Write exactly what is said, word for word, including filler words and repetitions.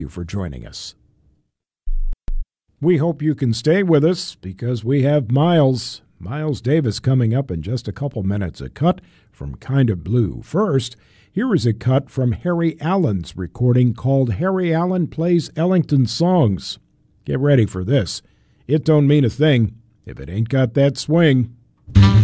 you for joining us. We hope you can stay with us because we have Miles, Miles Davis coming up in just a couple minutes. A cut from Kind of Blue. First, here is a cut from Harry Allen's recording called Harry Allen Plays Ellington Songs. Get ready for this. It don't mean a thing if it ain't got that swing.